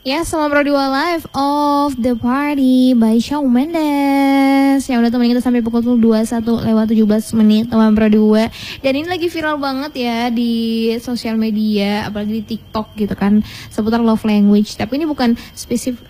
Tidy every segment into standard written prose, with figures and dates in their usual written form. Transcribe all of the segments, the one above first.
Ya, sama Pro 2 Live of the Party by Shawn Mendes yang udah temenin kita sampai pukul 21:17 teman Pro 2. Dan ini lagi viral banget ya di sosial media, apalagi di TikTok gitu kan, seputar love language. Tapi ini bukan spesifik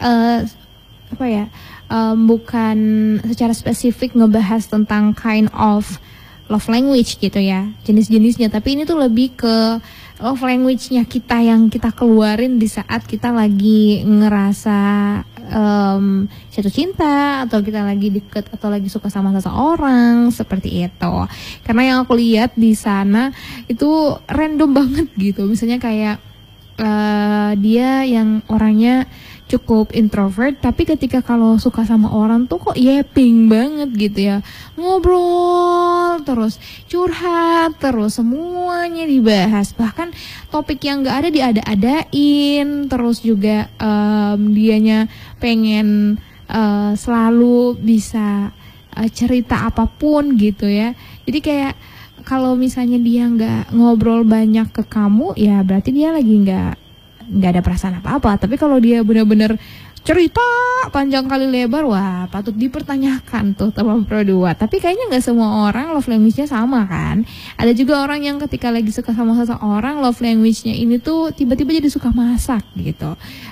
bukan secara spesifik ngebahas tentang kind of love language gitu ya, jenis-jenisnya. Tapi ini tuh lebih ke love language-nya kita yang kita keluarin di saat kita lagi ngerasa jatuh cinta, atau kita lagi deket atau lagi suka sama seseorang, seperti itu. Karena yang aku lihat di sana itu random banget gitu. Misalnya kayak dia yang orangnya cukup introvert, tapi ketika kalau suka sama orang tuh kok yapping banget gitu ya, ngobrol terus, curhat terus, semuanya dibahas, bahkan topik yang gak ada diada-adain. Terus juga dianya pengen selalu bisa cerita apapun gitu ya. Jadi kayak kalau misalnya dia nggak ngobrol banyak ke kamu, ya berarti dia lagi nggak ada perasaan apa-apa. Tapi kalau dia benar-benar cerita panjang kali lebar, wah patut dipertanyakan tuh teman Pro 2. Tapi kayaknya nggak semua orang love language-nya sama kan. Ada juga orang yang ketika lagi suka sama seseorang, love language-nya ini tuh tiba-tiba jadi suka masak gitu,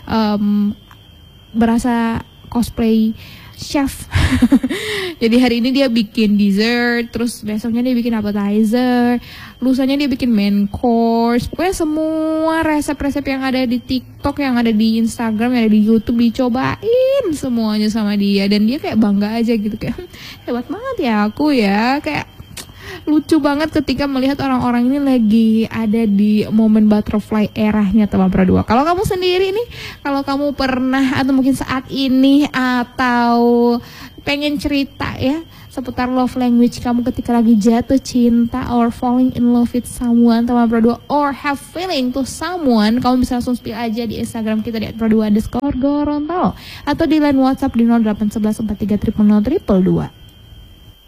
berasa cosplay chef. Jadi hari ini dia bikin dessert, terus besoknya dia bikin appetizer, lusanya dia bikin main course. Pokoknya semua resep-resep yang ada di TikTok, yang ada di Instagram, yang ada di YouTube dicobain semuanya sama dia. Dan dia kayak bangga aja gitu, kayak hebat banget ya aku ya. Kayak lucu banget ketika melihat orang-orang ini lagi ada di momen butterfly eranya teman Pro 2. Kalau kamu sendiri nih, kalau kamu pernah atau mungkin saat ini atau pengen cerita ya seputar love language kamu ketika lagi jatuh cinta or falling in love with someone teman Pro 2, or have feeling to someone, kamu bisa langsung spill aja di Instagram kita di @pro2_gorontalo atau di line WhatsApp di 0811 43 000 022.